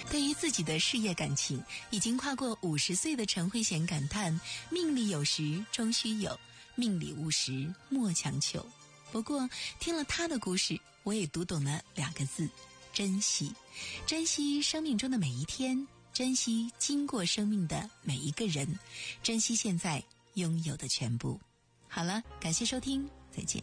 对于自己的事业感情，已经跨过50岁的陈慧娴感叹：命里有时终须有，命里无时莫强求。不过听了他的故事，我也读懂了2个字：珍惜。珍惜生命中的每一天，珍惜经过生命的每一个人，珍惜现在拥有的全部。好了，感谢收听，再见。